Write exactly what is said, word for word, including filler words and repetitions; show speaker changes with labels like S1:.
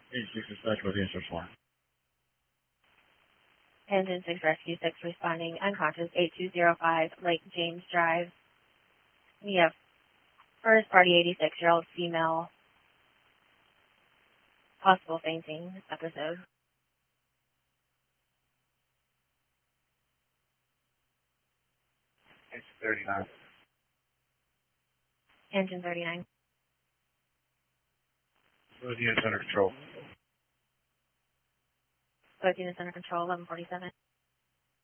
S1: eighty-six dispatch, what's the answer for?
S2: Engine six Rescue six responding unconscious eight two zero five Lake James Drive. We have first party eighty-six-year-old female possible fainting episode.
S1: Engine thirty-nine.
S2: Engine thirty-nine.
S1: Both units under control.
S2: Both units under control, eleven forty-seven.